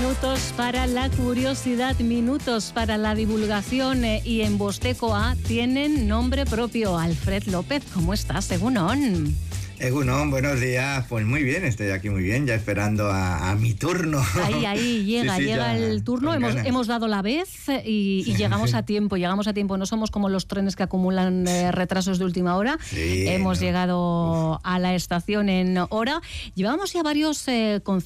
Minutos para la curiosidad, minutos para la divulgación y en Vostecoa tienen nombre propio. Alfred López, ¿cómo estás? Egunon. Egunon, buenos días. Pues muy bien, estoy aquí muy bien, ya esperando a mi turno. Ahí llega, llega el turno. Hemos dado la vez y llegamos a tiempo, No somos como los trenes que acumulan retrasos de última hora. Hemos llegado a la estación en hora. Llevamos ya varios conceptos